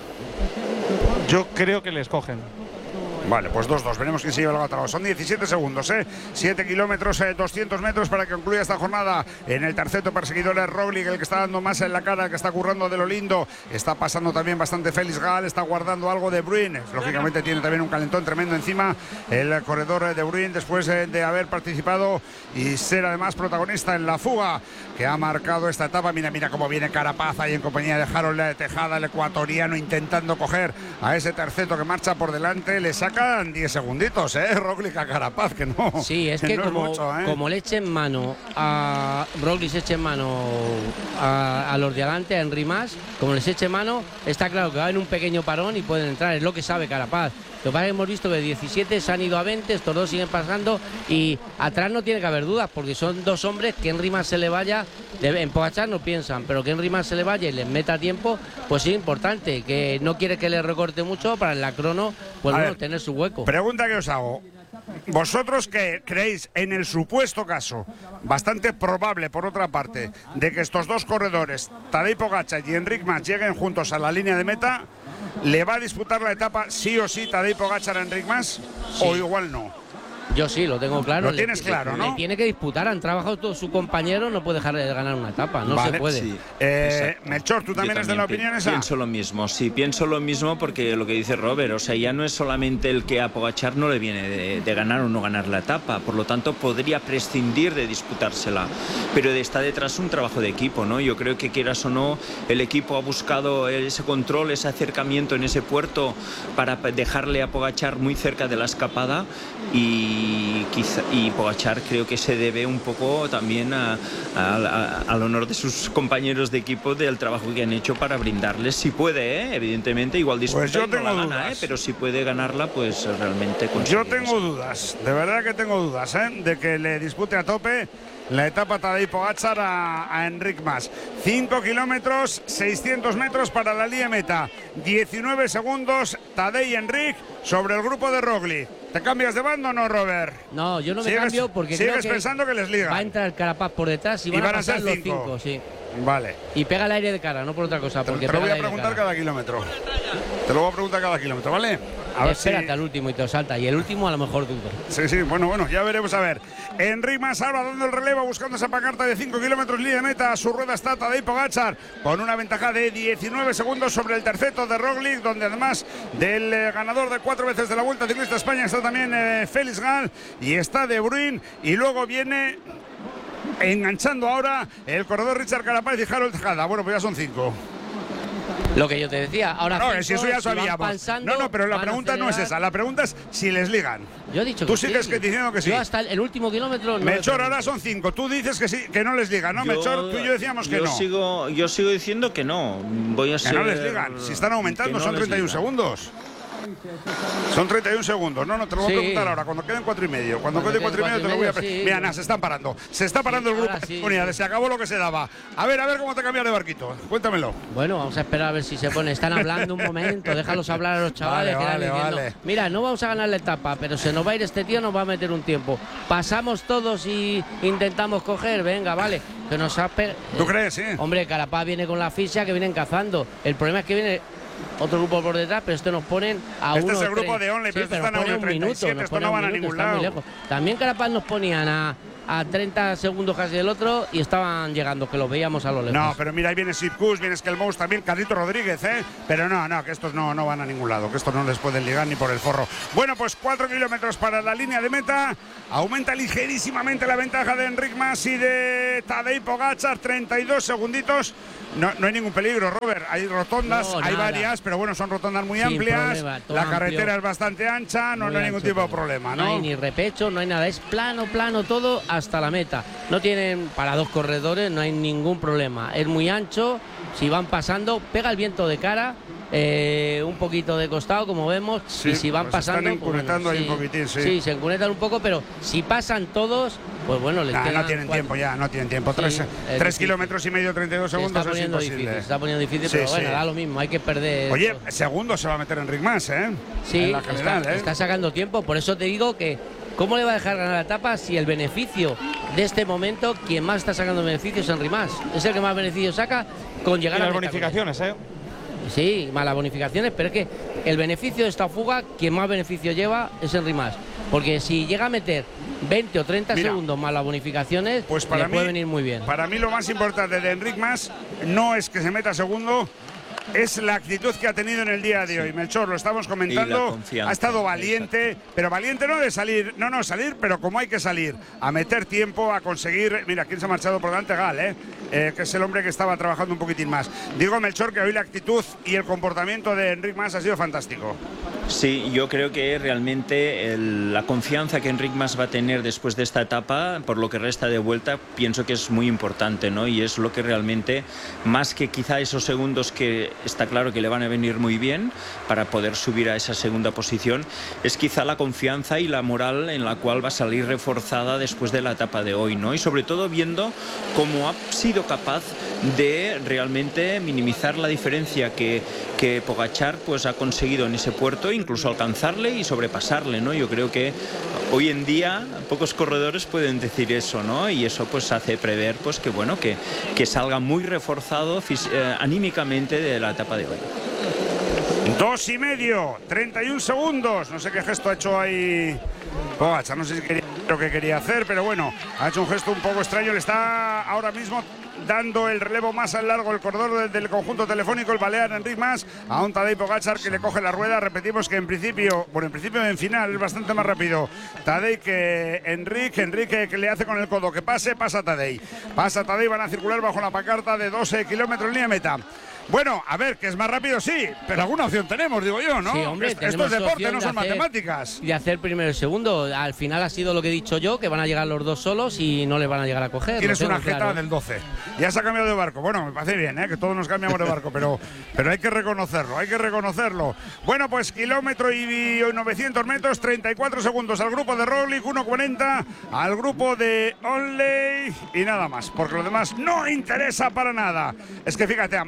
Yo creo que les cogen. Vale, pues dos dos, veremos quién se lleva el gato. Son diecisiete segundos, ¿eh? siete kilómetros, eh, doscientos metros para que concluya esta jornada. En el terceto perseguidor es Roglic, el que está dando más en la cara, el que está currando de lo lindo. Está pasando también bastante Félix Gal, está guardando algo de Bruyne. Lógicamente tiene también un calentón tremendo encima el corredor de Bruyne, después eh, de haber participado y ser además protagonista en la fuga que ha marcado esta etapa. Mira, mira cómo viene Carapaz ahí en compañía de Harold Tejada, el ecuatoriano, intentando coger a ese terceto que marcha por delante. Le saca diez segunditos, ¿eh? Roglic a Carapaz, que no. Sí, es que, que como, es mucho, ¿eh? Como le eche en mano a Roglic, se eche en mano a, a los de adelante, a Enric Mas, como les eche en mano, está claro que va en un pequeño parón y pueden entrar, es lo que sabe Carapaz. Lo que pasa es que hemos visto que de diecisiete se han ido a veinte, estos dos siguen pasando, y atrás no tiene que haber dudas, porque son dos hombres que Enric Mas se le vaya, en Pogačar no piensan, pero que Enric Mas se le vaya y les meta tiempo, pues es importante, que no quiere que le recorte mucho para en la crono, pues bueno, tener su hueco. Pregunta que os hago. ¿Vosotros qué creéis, en el supuesto caso, bastante probable por otra parte, de que estos dos corredores, Tadej Pogačar y Enric Mas, lleguen juntos a la línea de meta? ¿Le va a disputar la etapa sí o sí Tadej Pogačar a Enric Mas? Sí. ¿O igual no? Yo sí, lo tengo claro. Lo tienes le, claro, le, ¿no? Le tiene que disputar, han trabajado todo su compañero, no puede dejar de ganar una etapa, no vale, se puede. Sí. Eh, Melchor, ¿tú también eres de la opinión esa? Pienso lo mismo, sí, pienso lo mismo, porque lo que dice Robert, o sea, ya no es solamente el que a Pogačar no le viene de, de ganar o no ganar la etapa, por lo tanto podría prescindir de disputársela, pero está detrás un trabajo de equipo, ¿no? Yo creo que quieras o no, el equipo ha buscado ese control, ese acercamiento en ese puerto para dejarle a Pogačar muy cerca de la escapada, y quizá y Pogačar creo que se debe un poco también a, a, a, al honor de sus compañeros de equipo, del trabajo que han hecho para brindarles, si puede, ¿eh? Evidentemente, igual disputa pues yo y tengo no la dudas. gana, ¿eh? Pero si puede ganarla, pues realmente yo tengo dudas, de verdad que tengo dudas, ¿eh? De que le dispute a tope la etapa Tadej Pogačar a, a Enric Mas. cinco kilómetros, seiscientos metros para la línea meta. diecinueve segundos, Tadej y Enric sobre el grupo de Roglic. ¿Te cambias de bando o no, Robert? No, yo no me ¿Sigues, cambio porque sigues creo que pensando que les liga. Va a entrar Carapaz por detrás y van, y van a a pasar ser los cinco. cinco, sí. Vale. Y pega el aire de cara, no por otra cosa. Te, porque te lo pega voy a el aire de preguntar cara. cada kilómetro. Te lo voy a preguntar cada kilómetro, ¿vale? A ver Espérate si... al último y te lo salta. Y el último a lo mejor dudo. Sí, sí, bueno, bueno, ya veremos a ver. Enric Mas ahora dando el relevo, buscando esa pancarta de cinco kilómetros línea de meta. A su rueda está Tadej Pogačar con una ventaja de diecinueve segundos sobre el terceto de Roglic, donde además del eh, ganador de cuatro veces de la Vuelta Ciclista a España está también eh, Félix Gall y está De Bruyne. Y luego viene enganchando ahora el corredor Richard Carapaz y Harold Tejada. Bueno, pues ya son cinco. Lo que yo te decía, ahora no, cinco, si eso ya si van sabíamos. pasando, no, no, pero la van a pregunta no es acelerar. esa. La pregunta es si les ligan. Yo he dicho Tú que sigues sí. que diciendo que sí. Yo hasta el, el último kilómetro no. Melchor, ahora son cinco. Tú dices que sí, que no les ligan, ¿no, Yo- Melchor? Tú y yo decíamos que yo no. Sigo, yo sigo diciendo que no. Voy a Que ser, no les ligan. Si están aumentando, que no son les treinta y uno ligan. segundos. Son treinta y uno segundos. No, no, te lo voy Sí. a preguntar ahora. Cuando queden cuatro y medio. Cuando, Cuando queden cuatro y queden medio te lo voy a cuatro y preguntar. medio, Mira, sí. nada, se están parando. Se está parando Sí, el grupo ahora de sí, unidades. sí. Se acabó lo que se daba. A ver, a ver cómo te cambias de barquito. Cuéntamelo. Bueno, vamos a esperar a ver si se pone. Están hablando un momento, déjalos hablar a los chavales. Vale, que están vale, diciendo, vale. mira, no vamos a ganar la etapa, pero se nos va a ir este tío, nos va a meter un tiempo. Pasamos todos y intentamos coger, venga, vale. Que nos ha pe- ¿Tú eh, crees, sí? Hombre, Carapaz viene con la ficha que vienen cazando. El problema es que viene otro grupo por detrás, pero esto nos ponen a Este uno es el grupo tres. de Only, Sí, pero estos pero están a nos pone uno un treinta y minuto, siete, nos esto pone no un van a minuto, ningún está muy lado. lejos. También Carapaz nos ponían a, a treinta segundos casi del otro y estaban llegando, que los veíamos a lo lejos. No, pero mira, ahí viene Sipkus, viene Skelmous también, Carlito Rodríguez, ¿eh? Pero no, no, que estos no, no van a ningún lado, que estos no les pueden ligar ni por el forro. Bueno, pues cuatro kilómetros para la línea de meta. Aumenta ligerísimamente la ventaja de Enric Mas y de Tadej Pogačar, treinta y dos segunditos. No, no hay ningún peligro, Robert. Hay rotondas, No, hay nada. varias, pero bueno, son rotondas muy Sin amplias. problema, todo la amplio. carretera es bastante ancha, no, Muy no hay ningún ancho tipo de todo. problema, No ¿no? hay ni repecho, no hay nada, es plano, plano todo hasta la meta. No tienen, para dos corredores, no hay ningún problema. Es muy ancho, si van pasando, pega el viento de cara, eh, un poquito de costado, como vemos, Sí, y si van pues están pasando. encunetando ahí un poquitín, sí. Sí, se encunetan un poco, pero si pasan todos, pues bueno, les Nah, quedan no tienen cuatro- tiempo ya, no tienen tiempo. Sí, tres es tres difícil. kilómetros y medio, treinta y dos Se segundos está es poniendo imposible. difícil, se está poniendo difícil, Sí, pero bueno, sí. da lo mismo, hay que perder. Oye, esto. segundo se va a meter Enric Mas, ¿eh? Sí, En la general, está, ¿eh? está sacando tiempo, por eso te digo que ¿cómo le va a dejar ganar la etapa si el beneficio de este momento, quien más está sacando beneficios es Enric Mas? Es el que más beneficios saca con Y llegar a las meta con él. bonificaciones, ¿eh? Sí, más las bonificaciones, pero es que el beneficio de esta fuga, quien más beneficio lleva es Enric Mas. Porque si llega a meter veinte o treinta Mira, segundos más las bonificaciones, Pues para le mí, puede venir muy bien. Para mí lo más importante de Enric Mas no es que se meta segundo, es la actitud que ha tenido en el día de hoy. Melchor, lo estamos Y comentando, la confianza, ha estado valiente, pero valiente no de salir, no, no, salir, pero como hay que salir, a meter tiempo, a conseguir, mira, quién se ha marchado por delante, Gal, ¿eh? Eh, que es el hombre que estaba trabajando un poquitín más. Digo, Melchor, que hoy la actitud y el comportamiento de Enric Mas ha sido fantástico. Sí, yo creo que realmente el- la confianza que Enric Mas va a tener después de esta etapa, por lo que resta de vuelta, pienso que es muy importante, ¿no? Y es lo que realmente, más que quizá esos segundos que está claro que le van a venir muy bien para poder subir a esa segunda posición, es quizá la confianza y la moral en la cual va a salir reforzada después de la etapa de hoy, ¿no? Y sobre todo viendo cómo ha sido capaz de realmente minimizar la diferencia que, que Pogačar pues, ha conseguido en ese puerto, incluso alcanzarle y sobrepasarle, ¿no? Yo creo que hoy en día pocos corredores pueden decir eso, ¿no? Y eso pues hace prever pues que bueno que, que salga muy reforzado fis- eh, anímicamente de la etapa de hoy. Dos y medio, treinta y un segundos. No sé qué gesto ha hecho ahí Pogačar, no sé si quería lo que quería hacer, pero bueno, ha hecho un gesto un poco extraño. Le está ahora mismo dando el relevo más al largo el corredor del, del conjunto telefónico, el balear Enric Mas, a un Tadej Pogačar que le coge la rueda. Repetimos que en principio, bueno, en principio en final es bastante más rápido Tadej que Enric. Enrique que le hace con el codo que pase, pasa Tadej. Pasa Tadej, van a circular bajo la pancarta de doce kilómetros en línea meta. Bueno, a ver, que es más rápido, sí, pero alguna opción tenemos, digo yo, ¿no? Sí, hombre, esto, esto tenemos es deporte, opción no de son hacer- matemáticas. De hacer primero y segundo. Al final ha sido lo que he dicho yo, que van a llegar los dos solos y no les van a llegar a coger. Tienes lo tengo una jeta claro. del doce. Ya se ha cambiado de barco. Bueno, me parece bien, ¿eh? Que todos nos cambiamos de barco, pero, pero hay que reconocerlo, hay que reconocerlo. Bueno, pues kilómetro y novecientos metros, treinta y cuatro segundos al grupo de Roglic, uno cuarenta al grupo de Onley y nada más, porque lo demás no interesa para nada. Es que fíjate, además hay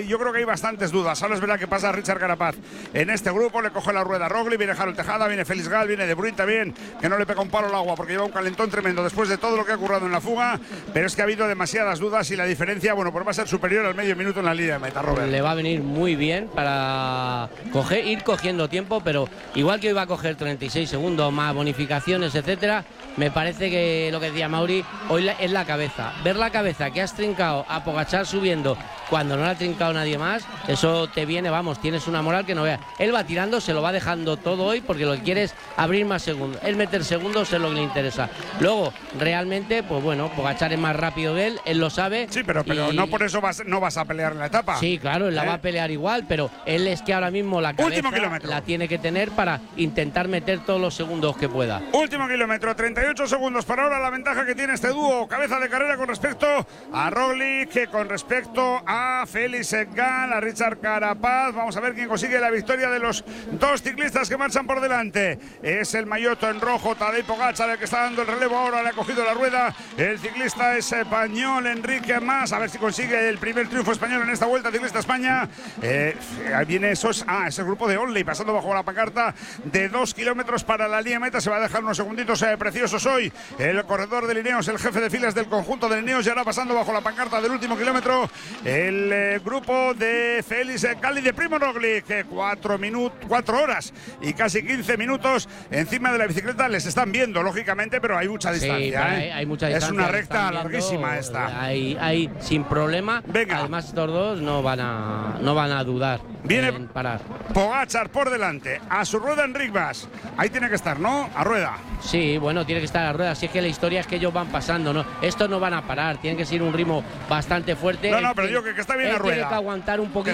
yo creo que hay bastantes dudas. Ahora es verdad que pasa Richard Carapaz en este grupo, le coge la rueda a Roglic, viene Harold Tejada, viene Félix Gal, viene De Bruyne también, que no le pega un palo al agua porque lleva un calentón tremendo después de todo lo que ha ocurrido en la fuga, pero es que ha habido demasiadas dudas y la diferencia, bueno, pues va a ser superior al medio minuto en la línea de meta, Robert. Le va a venir muy bien para coger, ir cogiendo tiempo, pero igual que hoy va a coger treinta y seis segundos más bonificaciones, etcétera, me parece que lo que decía Mauri, hoy es la cabeza. Ver la cabeza que has trincado a Pogačar subiendo cuando no la ha trincado nadie más, eso te viene, vamos, tienes una moral que no veas. Él va tirando, se lo va dejando todo hoy porque lo que quiere es abrir más segundos. Él meter segundos es lo que le interesa. Luego, realmente, pues bueno, Pogačar es más rápido que él, él lo sabe. Sí, pero, pero y... no por eso vas, no vas a pelear en la etapa. Sí, claro, él la ¿Eh? va a pelear igual, pero él es que ahora mismo la cabeza Último kilómetro. la tiene que tener para intentar meter todos los segundos que pueda. Último kilómetro, treinta y ocho segundos para ahora la ventaja que tiene este dúo, cabeza de carrera con respecto a Roglic, que con respecto a Félix Gal, a Richard Carapaz. Vamos a ver quién consigue la victoria de los dos ciclistas que marchan por delante. Es el maillot en rojo, Tadej Pogačar, el que está dando el relevo ahora, le ha cogido la rueda. El ciclista es español, Enrique Mas, a ver si consigue el primer triunfo español en esta Vuelta Ciclista España. Eh, ahí viene esos, ah, ese grupo de Onley pasando bajo la pancarta de dos kilómetros para la línea meta. Se va a dejar unos segunditos eh, preciosos hoy. El corredor de Ineos, el jefe de filas del conjunto de Ineos, ya ahora pasando bajo la pancarta del último kilómetro. El eh, grupo de Félix Gal y de Primo Roglic, eh, cuatro minutos, cuatro horas y casi quince minutos encima de la bicicleta. Les están viendo, lógicamente, pero hay mucha distancia. Sí, ¿eh? hay, hay mucha distancia. Es una recta viendo, larguísima esta. Hay, hay sin problema. Venga. Además, estos dos no van a, no van a dudar Viene en parar. Pogačar por delante, a su rueda Enric Mas. Ahí tiene que estar, ¿no? A rueda. Sí, bueno, tiene que estar a rueda. Si es que la historia es que ellos van pasando, ¿no? Estos no van a parar, tienen que seguir un ritmo bastante fuerte. No, no, Él pero tiene, digo que, que está bien él a rueda. Tiene que aguantar un poquito